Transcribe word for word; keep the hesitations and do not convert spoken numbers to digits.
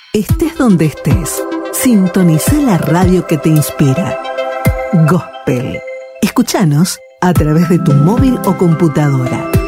Estés donde estés, sintoniza la radio que te inspira. Gospel. Escúchanos a través de tu móvil o computadora.